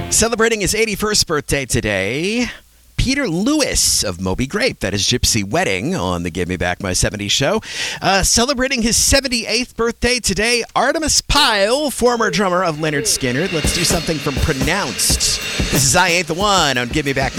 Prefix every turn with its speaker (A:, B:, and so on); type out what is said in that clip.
A: Celebrating his 81st birthday today, Peter Lewis of Moby Grape. That is Gypsy Wedding on the Give Me Back My 70s show. Celebrating his 78th birthday today, Artemis Pyle, former drummer of Lynyrd Skynyrd. Let's do something from Pronounced. This is I Ain't the One on Give Me Back My